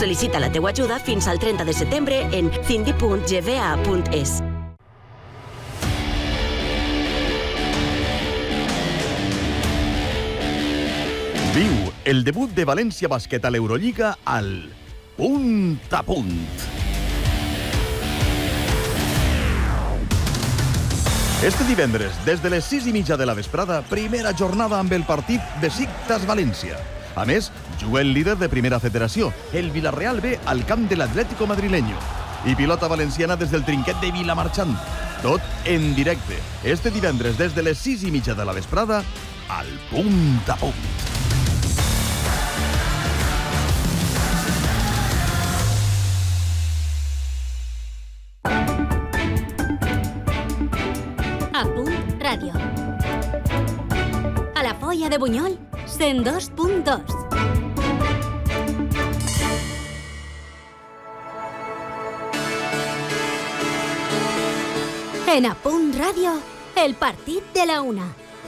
Sol·licita la teua ajuda fins al 30 de setembre en cindy.gva.es. Viu el debut de València Bàsquet a l'Eurolliga al Punt a Punt. Este divendres, des de les 6:30 de la vesprada, primera jornada amb el partit Besiktas-València. A més, juga el líder de Primera Federació, el Villarreal B, al camp de l'Atlético madrileño. I pilota valenciana des del trinquet de Vilamarchant. Tot en directe. Este divendres, des de les 6:30 de la vesprada, al Punt a Punt. A Punt Ràdio. A la Foia de Bunyol, 102.2. En A Punt Ràdio, el partit de la una.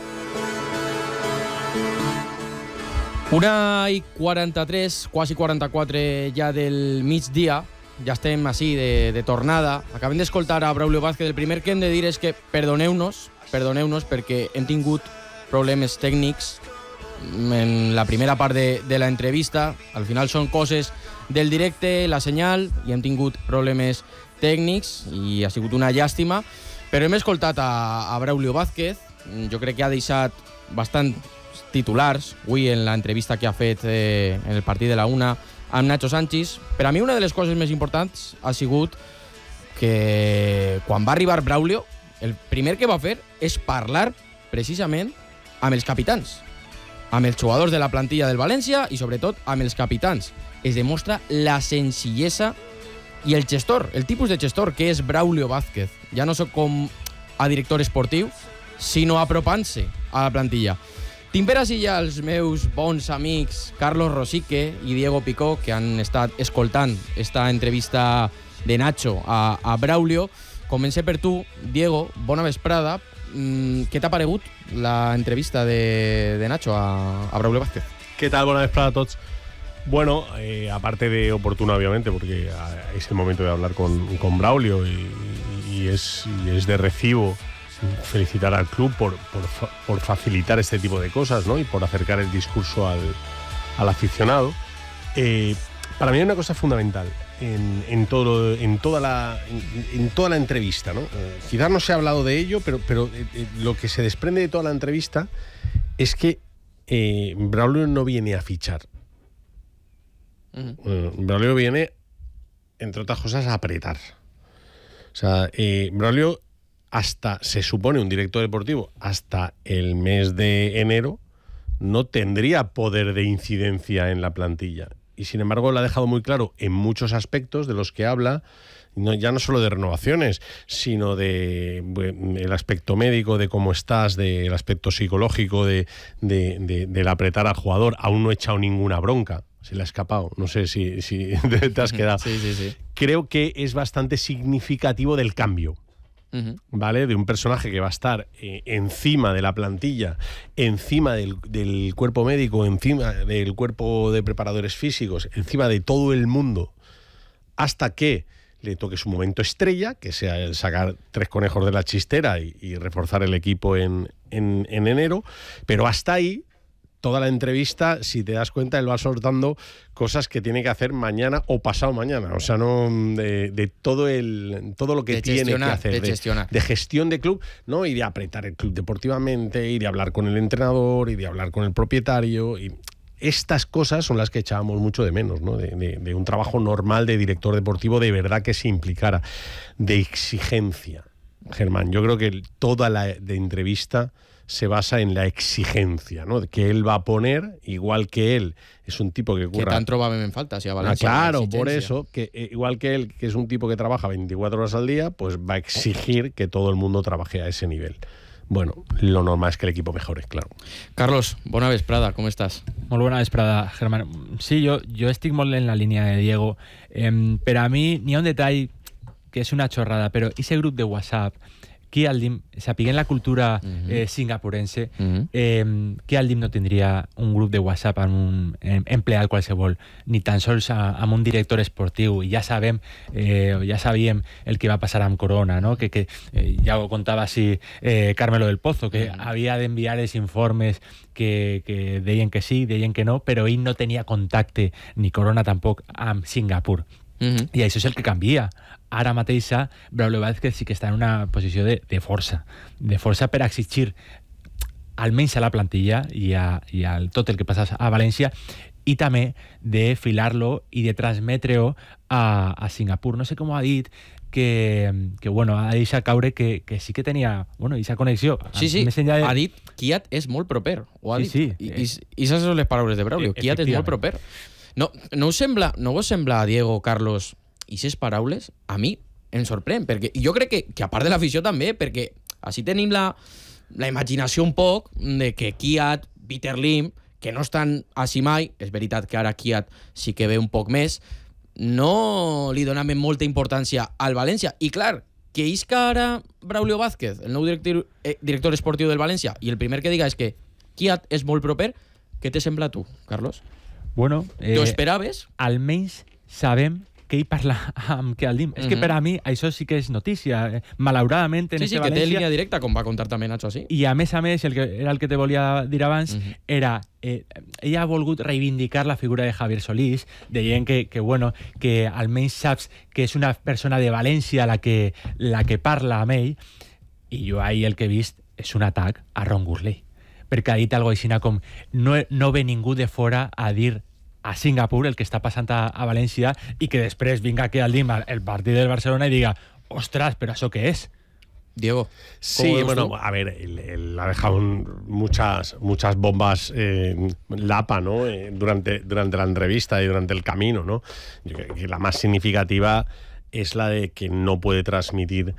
1:43, quasi 44 ja del migdia. Ja estem així de tornada. Acabem d'escoltar a Braulio Vázquez. El primer que hem de dir és que perdoneu-nos perquè hem tingut problemes tècnics en la primera part de la entrevista. Al final són coses del directe, la senyal, i hem tingut problemes tècnics i ha sigut una llàstima. Però hem escoltat a Braulio Vázquez. Jo crec que ha deixat bastant titulars avui en l'entrevista que ha fet en el partit de la una amb Nacho Sanchis. Per a mi una de les coses més importants ha sigut que quan va arribar Braulio, el primer que va fer és parlar precisament amb els capitans, amb els jugadors de la plantilla del València i sobretot amb els capitans. Es demostra la senzillesa i el gestor, el tipus de gestor que és Braulio Vázquez. Ja no soc com a director esportiu, sinó apropant-se a la plantilla. Tinc per ací ja els meus bons amics Carlos Rosique i Diego Picó, que han estat escoltant esta entrevista de Nacho a Braulio. Comencé per tu, Diego, bona vesprada. Què t'ha paregut la entrevista de Nacho a Braulio Vázquez? ¿Qué tal? Buena vesprada a todos. Bueno, aparte de oportuna, obviamente, porque es el momento de hablar con Braulio y es de recibo felicitar al club por facilitar este tipo de cosas, ¿no? Y por acercar el discurso al aficionado. Para mí hay una cosa fundamental en toda la entrevista, ¿no? Quizás no se ha hablado de ello, pero lo que se desprende de toda la entrevista es que Braulio no viene a fichar. Braulio viene, entre otras cosas, a apretar. O sea, Braulio, se supone, un director deportivo, hasta el mes de enero, no tendría poder de incidencia en la plantilla. Y sin embargo lo ha dejado muy claro en muchos aspectos de los que habla, ya no solo de renovaciones, sino el aspecto médico, de cómo estás, del aspecto psicológico, del apretar al jugador. Aún no he echado ninguna bronca, se le ha escapado, no sé si te has quedado. Sí. Creo que es bastante significativo del cambio. ¿Vale? De un personaje que va a estar encima de la plantilla, encima del cuerpo médico, encima del cuerpo de preparadores físicos, encima de todo el mundo, hasta que le toque su momento estrella, que sea el sacar 3 conejos de la chistera y reforzar el equipo en enero. Pero hasta ahí, toda la entrevista, si te das cuenta, él va soltando cosas que tiene que hacer mañana o pasado mañana. O sea, no de todo lo que tiene que hacer. De gestión de club, ¿no? Y de apretar el club deportivamente, y de hablar con el entrenador, y de hablar con el propietario. Y estas cosas son las que echábamos mucho de menos, ¿no? De un trabajo normal de director deportivo de verdad que se implicara. De exigencia. Germán, yo creo que toda la entrevista se basa en la exigencia, ¿no? Que él va a poner, igual que él es un tipo que curra... Que tan trobàvem en falta, si a València. Claro, por eso, que igual que él, que es un tipo que trabaja 24 horas al día, pues va a exigir que todo el mundo trabaje a ese nivel. Bueno, lo normal es que el equipo mejore, claro. Carlos, bona vesprada, com estàs? Molt bona vesprada, Germán. Sí, jo estic molt en la línia de Diego. Per a mi n'hi ha un detall que és una xorrada, però ese grup de WhatsApp qui Aldim, sapiguent la cultura singapurense, qui Aldim no tindria un grup de WhatsApp amb un empleat qualsevol, ni tan sols amb un director esportiu. I ja sabíem el que va passar amb Corona, no? que ja ho contava així Carmelo del Pozo, que havia d'enviar els informes que deien que sí, deien que no, però ell no tenia contacte, ni Corona tampoc, amb Singapur. I això és el que canvia. Ara mateix Braulio Vázquez sí que està en una posició de força per exigir almenys a la plantilla i a tot el que passa a València, i també de filar-lo i de transmetre-ho a Singapur. No sé com ha dit que bueno, ha deixat caure que sí que tenia aquesta connexió. Sí, ha dit Kiat és molt proper. Ho ha dit. Sí. I esas són les paraules de Braulio. Kiat és molt proper. No vos sembla, Diego, Carlos, i ses paraules, a mi em sorprèn, perquè jo crec que a part de l'afició també, perquè així tenim la imaginació un poc de que Kiat, Peter Lim, que no estan així mai, és veritat que ara Kiat sí que ve un poc més, no li donaven molta importància al València. I clar, que isca ara Braulio Vázquez, el nou director esportiu del València, i el primer que diga és que Kiat és molt proper, què te sembla a tu, Carlos? Bueno, t'ho esperaves? Almenys sabem que ell parla amb Kealdim. És que per a mi això sí que és notícia. Malauradament en sí, que té línia directa, com va contar també Nacho així. I a més, era el que te volia dir abans, era ella ha volgut reivindicar la figura de Javier Solís, deien que almenys saps que és una persona de València la que parla amb ell, i jo ahir el que he vist és un atac a Ron Gurley, perquè ha dit alguna cosa així com no ve ningú de fora a dir a Singapur el que està passant a València i que després vinga aquí al DIM el partit del Barcelona y diga, ostras, pero ¿eso qué es? Diego. Sí, bueno, a ver, él ha dejado muchas bombas lapa, ¿no? Durante la entrevista y durante el camino, ¿no? Yo creo que la más significativa es la de que no puede transmitir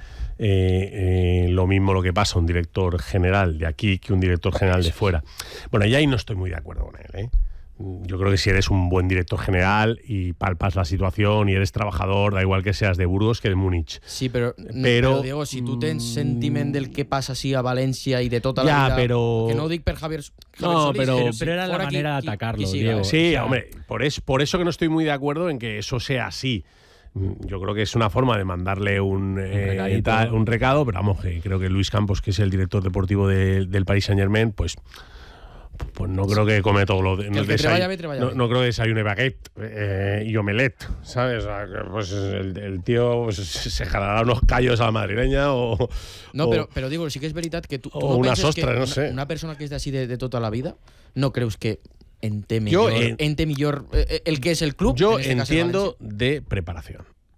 lo mismo lo que pasa un director general de aquí que un director general de fuera. Bueno, y ahí no estoy muy de acuerdo con él, ¿eh? Yo creo que si eres un buen director general y palpas la situación y eres trabajador, da igual que seas de Burgos que de Múnich. Sí, pero Diego, si tu tens sentiment del que passa així a València i de tota la vida, pero... que no ho dic per Javier no, Solís, pero era la manera de atacarlo, Diego. Sí, hombre, por eso que no estoy muy de acuerdo en que eso sea así. Yo creo que es una forma de mandarle un recado, pero vamos, que creo que Luis Campos, que es el director deportivo del Paris Saint-Germain, pues no creo que come todo lo de... No creo que desayune baguette y omelette, ¿sabes? O sea, pues el tío se jalará unos callos a la madrileña o... No, pero digo, sí que es veritat que tu o no unas penses ostras, que no sé. Una persona que és d'ací de tota la vida, no creus que ente millor el que és el club? Yo en este entiendo de preparación,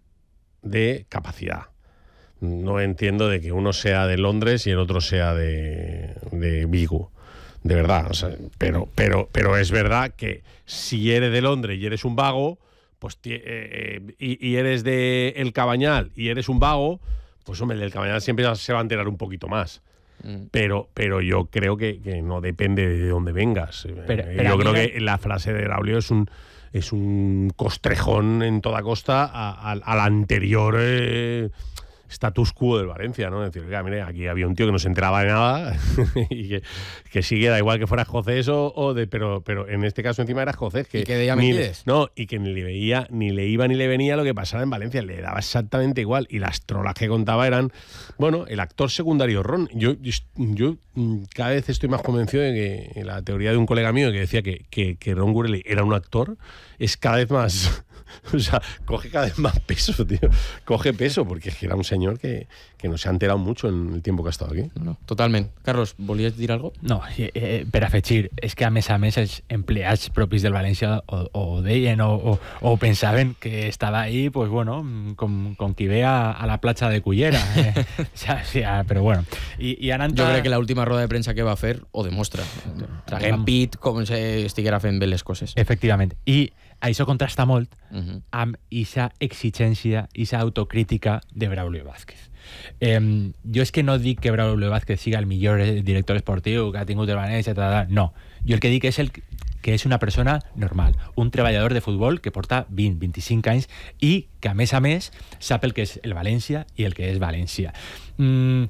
de capacidad. No entiendo de que uno sea de Londres y el otro sea de Vigo. De verdad, o sea, pero es verdad que si eres de Londres y eres un vago, pues y eres de El Cabañal y eres un vago, pues hombre, el del Cabañal siempre se va a enterar un poquito más. Pero yo creo que no depende de dónde vengas. Yo creo que la frase de Braulio es un costrejón en toda costa al anterior status quo del Valencia, ¿no? Es decir, mire, aquí había un tío que no se enteraba de nada y que sigue, da igual que fuera escocés pero en este caso encima era escocés, que ¿y que y que ni le iba ni le venía lo que pasara en Valencia, le daba exactamente igual, y las trolas que contaba eran, bueno, el actor secundario Ron. Yo cada vez estoy más convencido de que la teoría de un colega mío que decía que Ron Gurley era un actor es cada vez más... O sea, coge cada vez más peso, tío. Coge peso, porque es que era un señor que no se ha enterado mucho en el tiempo que ha estado aquí. No, totalment. Carlos, volies dir algo? No, per afegir, és que a més els empleats propis del València o deien o pensaven que estava ahí, pues bueno, com qui ve a la platja de Cullera. Però bueno. I anant jo crec que l'última roda de premsa que va fer ho demostra. Traguem pit com si estiguera fent bé les coses. Efectivament. I això contrasta molt amb aquesta exigència, aquesta autocrítica de Braulio Vázquez. Jo és que no dic que Braulio Vázquez siga el millor director esportiu que ha tingut el València, no. Jo el que dic és que és una persona normal, un treballador de futbol que porta 20-25 anys i que a més sap el que és el València i el que és València.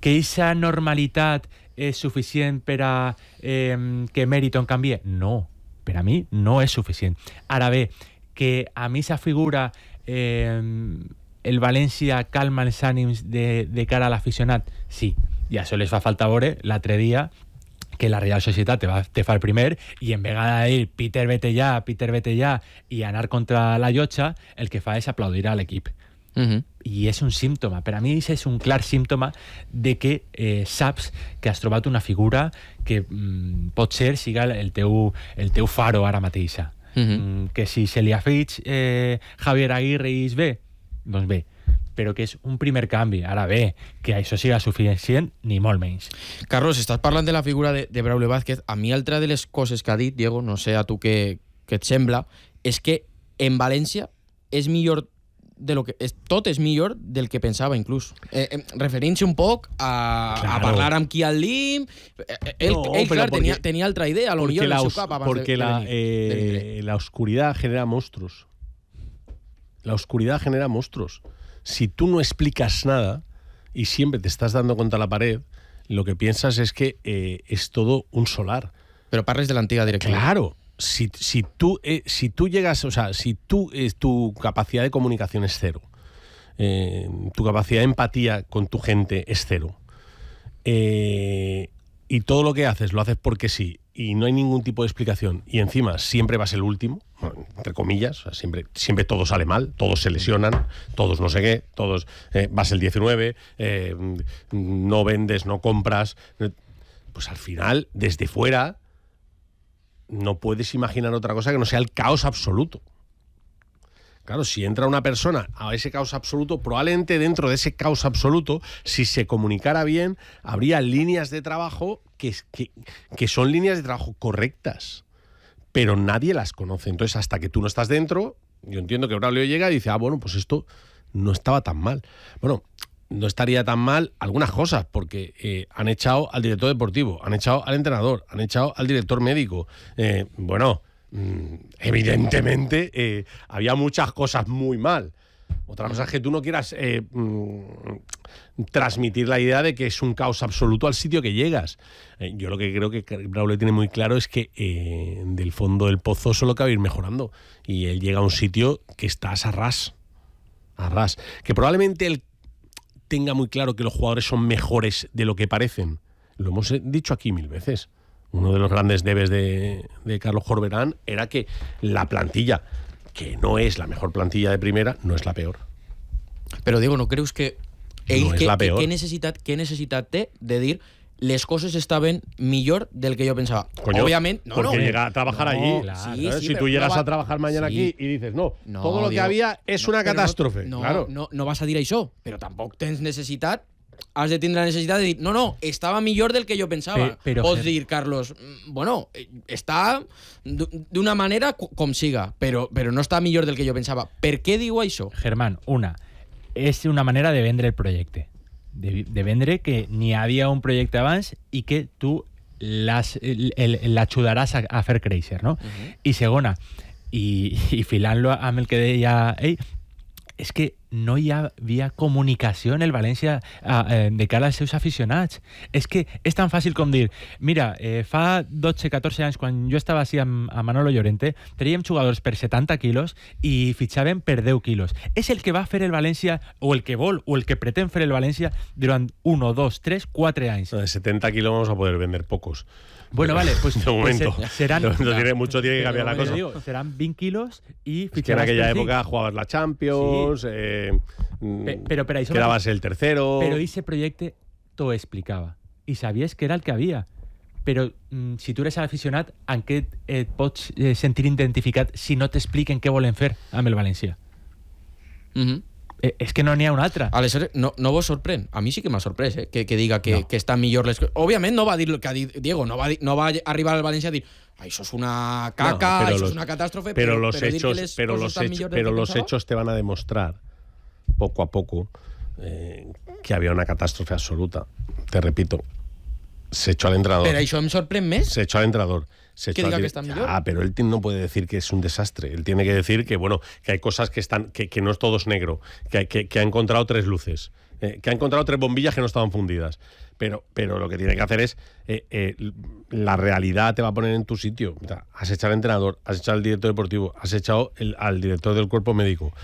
Que esa normalitat és suficient per a que Meriton canvie? No, per a mi no és suficient. Ara bé, que a mi esa figura el València calma els ànims de cara a l'aficionat? Sí, i això les fa falta veure l'altre dia que la Real Societat te fa el primer i en vegada de dir Peter vete ja i anar contra la llotja, el que fa és aplaudir a l'equip. I és un símptoma, per a mi és un clar símptoma de que saps que has trobat una figura que potser siga el teu faro ara mateixa. Que si se li afig Javier Aguirre i bé, doncs bé, però que és un primer canvi. Ara bé, que això siga suficient, ni molt menys. Carlos, estàs parlant de la figura de Braulio Vázquez. A mi altra de les coses que ha dit, Diego, no sé a tu què et sembla, és que en València és millor tot és millor del que pensava, inclús. Referint-se un poc a parlar amb qui al LIM. Ell clar, tenia altra idea, a lo millor del seu cap abans porque la oscuridad genera monstruos. La oscuridad genera monstruos. Si tú no explicas nada y siempre te estás dando contra la pared, lo que piensas es que es todo un solar. Pero parles de la antigua directiva. Claro. Si tú llegas, o sea, si tu capacidad de comunicación es cero, tu capacidad de empatía con tu gente es cero, y todo lo que haces lo haces porque sí, y no hay ningún tipo de explicación, y encima siempre vas el último, entre comillas, o sea, siempre todo sale mal, todos se lesionan, todos no sé qué, todos vas el 19, no vendes, no compras, pues al final, desde fuera, no puedes imaginar otra cosa que no sea el caos absoluto. Claro, si entra una persona a ese caos absoluto, probablemente dentro de ese caos absoluto, si se comunicara bien, habría líneas de trabajo que son líneas de trabajo correctas, pero nadie las conoce. Entonces, hasta que tú no estás dentro, yo entiendo que Braulio llega y dice, bueno, pues esto no estaba tan mal. Bueno, no estaría tan mal algunas cosas, porque han echado al director deportivo, han echado al entrenador, han echado al director médico. Evidentemente había muchas cosas muy mal. Otra cosa es que tú no quieras transmitir la idea de que es un caos absoluto al sitio que llegas. Yo lo que creo que Braulio tiene muy claro es que del fondo del pozo solo cabe ir mejorando. Y él llega a un sitio que estás a ras. Que probablemente él tenga muy claro que los jugadores son mejores de lo que parecen. Lo hemos dicho aquí 1000 veces. Uno de los grandes debes de Carlos Corberán era que la plantilla, que no es la mejor plantilla de primera, no es la peor. Però, Diego, no creus que ell no és la peor. Què necessitat té de dir les coses estaven millor del que yo pensaba? Coño, obviamente, porque llega a trabajar allí. Claro. Si tú llegas a trabajar mañana aquí y dices, todo lo que había es una catástrofe. Claro. No vas a dir això, però tampoc tens necessitat. Has de tindre la necessitat de dir, estava millor del que jo pensava. Pots dir, Carlos, bueno, està d'una manera com siga, però no està millor del que jo pensava. Per què diu això? Germán, és una manera de vendre el projecte. De vendre que n'hi havia un projecte abans i que tu l'ajudaràs a fer créixer, no? I segona, i filant-lo amb el que deia ell, és que no hi havia comunicació en el València de cara als seus aficionats. És que és tan fàcil com dir, mira, fa 12-14 anys, quan jo estava així amb Manolo Llorente, teníem jugadors per 70 quilos i fitxaven per 10 quilos. És el que va fer el València, o el que vol, o el que pretén fer el València durant 1, 2, 3, 4 anys. De 70 kilos vamos a poder vender pocos. Bueno, vale, pues de momento. Serán, mucho tiene que cambiar la cosa. Digo, serán 20 kilos y es que en aquella época jugabas la Champions, pero quedabas el tercero. Pero ese proyecto todo explicaba y sabías que era el que había. Però si tu eres aficionat, en què et pots sentir identificat si no t'expliquen què volen fer amb el València? És que no n'hi ha una altra. Aleshores, no vos sorprèn? A mi sí que m'ha sorprès, que diga que estan millor les coses. Òbviament no va dir el que ha dit Diego, no va arribar al València a dir això és una caca, això és una catàstrofe, pero los hechos te van a demostrar poco a poco que había una catástrofe absoluta. Te repito, se echó al entrenador. Pero això em sorprèn més? Se echó al entrenador. Que diga que está mejor. Pero él no puede decir que es un desastre. Él tiene que decir que, bueno, que hay cosas que no es todo es negro, que ha encontrado 3 luces, que ha encontrado 3 bombillas que no estaban fundidas. Pero lo que tiene que hacer es, la realidad te va a poner en tu sitio. Has echado al entrenador, has echado al director deportivo, has echado al director del cuerpo médico.